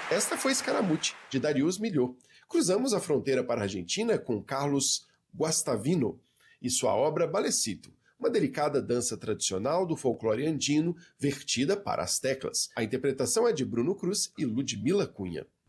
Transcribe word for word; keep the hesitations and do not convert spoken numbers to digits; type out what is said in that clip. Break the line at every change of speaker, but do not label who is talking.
Esta foi Scaramucci, de Darius Milhaud. Cruzamos a fronteira para a Argentina com Carlos Guastavino e sua obra Balecito, uma delicada dança tradicional do folclore andino vertida para as teclas. A interpretação é de Bruno Cruz e Ludmila Cunha.